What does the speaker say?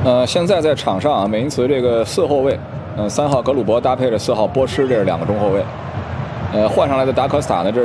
现在在场上啊，美因茨这个4后卫，3号格鲁伯搭配着4号波施，这是2个中后卫。换上来的达科斯塔呢，这